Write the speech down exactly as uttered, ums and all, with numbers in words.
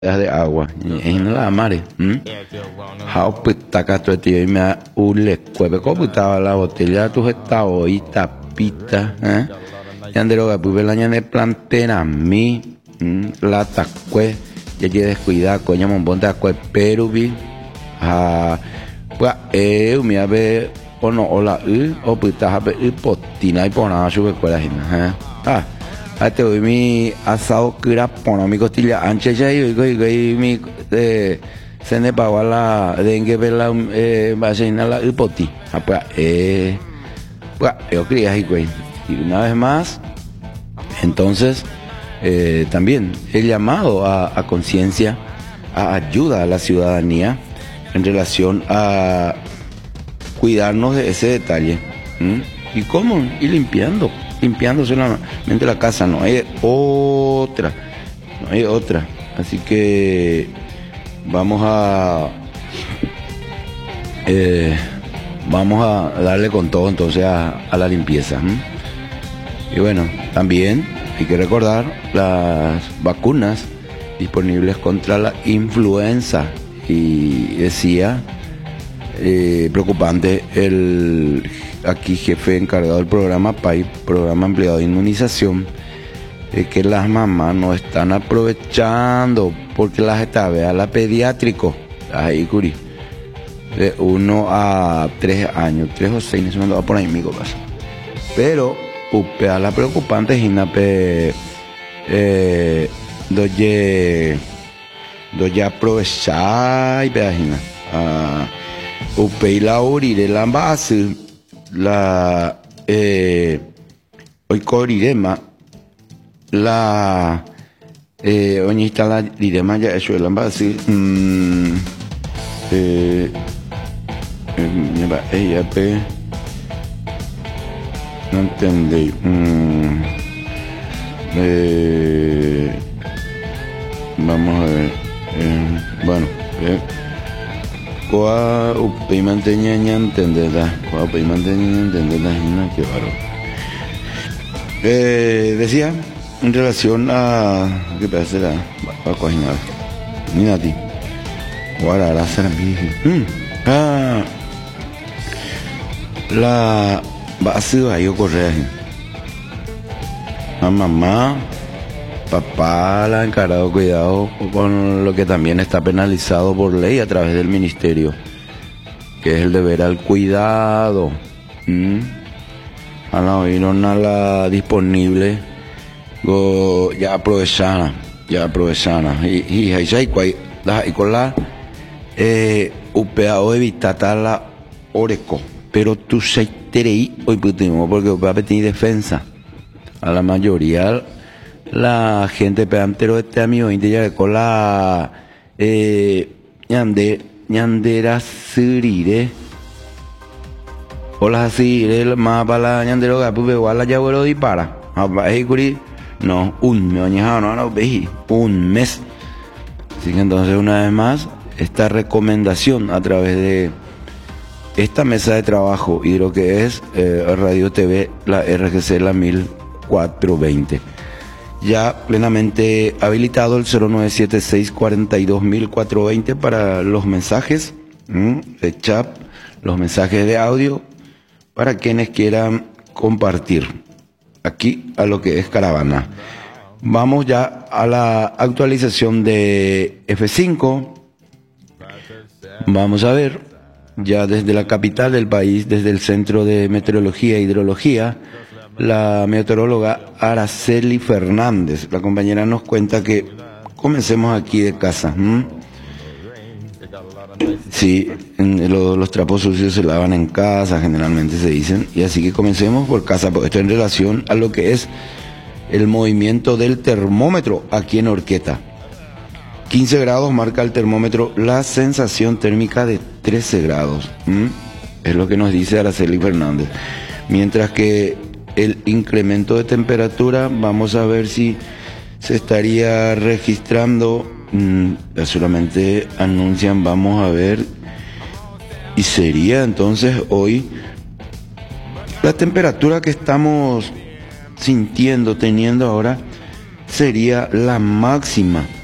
de agua en la mare. How putaka tu tío y me ule cueve como estaba la botella tu estado y tapita, eh. Yandero ga puve la ñane plantera mi la tacue ya que descuida coña monbonda cue perubi a pues eh mi ave o no o la u o puta habe u potina y pona sube cuela hina, ah Ate hoy mi asado kira pono mi costilla ancha ya y y mi eh se ne paga la dengue vela eh vaina la hipoti. Pues eh pues yo quería y güey. Y una vez más entonces eh, también el llamado a, a conciencia, a ayuda a la ciudadanía en relación a cuidarnos de ese detalle. ¿Mm? ¿Y cómo? Y limpiando. Limpiando solamente la casa, no hay otra, no hay otra. Así que vamos a eh, vamos a darle con todo entonces a, a la limpieza. ¿Mm? Y bueno, también hay que recordar las vacunas disponibles contra la influenza. Y decía eh, preocupante el aquí jefe encargado del programa P A I, programa empleado de inmunización, es que las mamás no están aprovechando porque las está vea la pediátrico ahí curi de uno a tres años, tres o seis, no se me va por ahí mi pasa. Pero upea la preocupante jinape eh doye doye aprovechar y pedajina a upei la urire la base la eh hoy corirema la eh hoy está la direma ya eso la base mm, eh me va ella pe no entendí mm, eh vamos a ver eh, bueno eh Coa upei manteña ña entendeda, coa upei manteña ña entendeda, no qué bárbaro. Eh, decía en relación a qué pasa la va a cojinar. Mira ti. Ahora ahora será mi. Ah. La base de ahí ocurre. A mamá papá la ha encargado cuidado con lo que también está penalizado por ley a través del ministerio, que es el deber al cuidado. ¿Mm? A la oíron a la disponible go, ya aprovechana ya aprovechana y y ahí sai cuai da y con la eh upeao evitata la oreco pero tú sei terei hoy putimo porque va a pedir defensa a la mayoría la gente pedantero este amigo indígena de cola eh ñande ñandera surire hola así el mapa la ñandero gapu igual ya vuelo dispara no un mes no no veí un mes. Así que entonces una vez más esta recomendación a través de esta mesa de trabajo y lo que es eh, Radio T V la R G C la mil cuatrocientos veinte ya plenamente habilitado el cero nueve siete seis cuatro dos mil cuatrocientos veinte para los mensajes ¿m? de chat, los mensajes de audio para quienes quieran compartir aquí a lo que es Caravana. Vamos ya a la actualización de F cinco. Vamos a ver ya desde la capital del país, desde el Centro de Meteorología e Hidrología, la meteoróloga Araceli Fernández, la compañera nos cuenta que comencemos aquí de casa. ¿Mm? Sí, los, los trapos sucios se lavan en casa, generalmente se dicen, y así que comencemos por casa, porque esto en relación a lo que es el movimiento del termómetro aquí en Horqueta. quince grados marca el termómetro, la sensación térmica de trece grados. ¿Mm? Es lo que nos dice Araceli Fernández. Mientras que el incremento de temperatura, vamos a ver si se estaría registrando, mmm, solamente anuncian, vamos a ver, y sería entonces hoy la temperatura que estamos sintiendo, teniendo ahora, sería la máxima